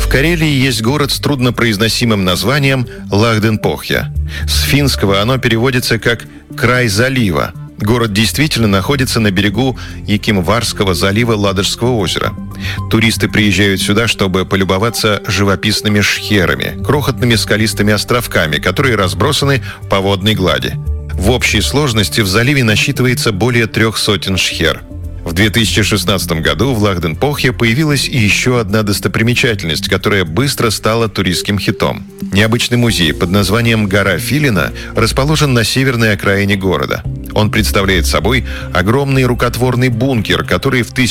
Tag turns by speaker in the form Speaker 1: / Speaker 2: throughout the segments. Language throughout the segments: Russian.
Speaker 1: Карелии есть город с труднопроизносимым названием Лахденпохья. С финского оно переводится как «край залива». Город действительно находится на берегу Якимварского залива Ладожского озера. Туристы приезжают сюда, чтобы полюбоваться живописными шхерами, крохотными скалистыми островками, которые разбросаны по водной глади. В общей сложности в заливе насчитывается более 300 шхер. В 2016 году в Лахденпохье появилась и еще одна достопримечательность, которая быстро стала туристским хитом. Необычный музей под названием «Гора Филина» расположен на северной окраине города. Он представляет собой огромный рукотворный бункер, который в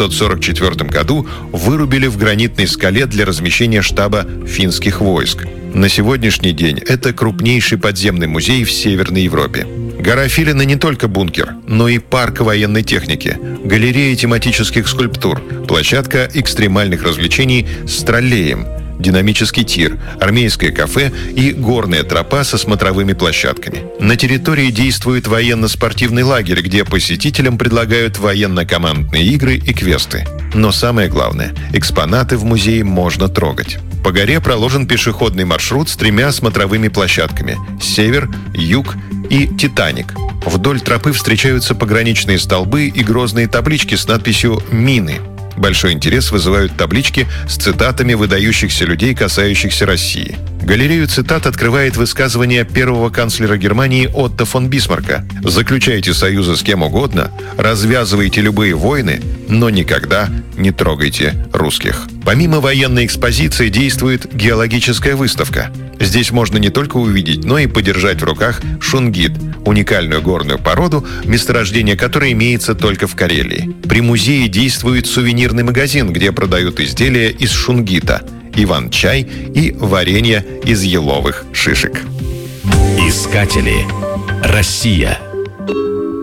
Speaker 1: 1944 году вырубили в гранитной скале для размещения штаба финских войск. На сегодняшний день это крупнейший подземный музей в Северной Европе. Гора Филина не только бункер, но и парк военной техники, галерея тематических скульптур, площадка экстремальных развлечений с троллеем, динамический тир, армейское кафе и горная тропа со смотровыми площадками. На территории действует военно-спортивный лагерь, где посетителям предлагают военно-командные игры и квесты. Но самое главное, экспонаты в музее можно трогать. По горе проложен пешеходный маршрут с 3 смотровыми площадками – «Север», «Юг» и «Титаник». Вдоль тропы встречаются пограничные столбы и грозные таблички с надписью «Мины». Большой интерес вызывают таблички с цитатами выдающихся людей, касающихся России. Галерею цитат открывает высказывание первого канцлера Германии Отто фон Бисмарка: «Заключайте союзы с кем угодно, развязывайте любые войны, но никогда не трогайте русских». Помимо военной экспозиции действует геологическая выставка. Здесь можно не только увидеть, но и подержать в руках шунгит – уникальную горную породу, месторождение которой имеется только в Карелии. При музее действует сувенирный магазин, где продают изделия из шунгита, иван-чай и варенье из еловых шишек.
Speaker 2: Искатели. Россия.